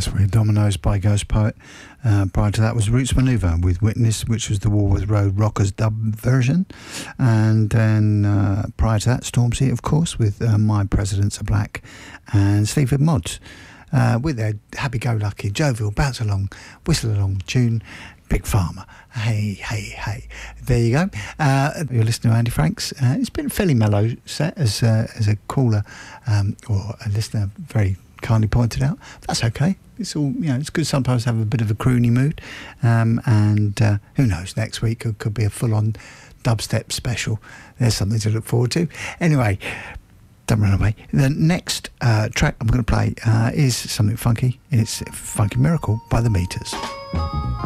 That's for Dominoes by Ghost Poet. Prior to that was Roots Maneuver with Witness, which was the Walworth Road Rockers dub version. And then prior to that, Stormzy, of course, with My Presidents Are Black, and Sleaford Mods with their happy-go-lucky, jovial, bounce along, whistle along tune, Big Pharma. Hey, hey, hey. There you go. You're listening to Andy Franks. It's been a fairly mellow set, as a caller or a listener very kindly pointed out. That's okay. It's all, it's good sometimes to have a bit of a croony mood. And who knows, next week it could be a full-on dubstep special. There's something to look forward to. Anyway, don't run away. The next track I'm going to play is something funky. It's Funky Miracle by The Meters.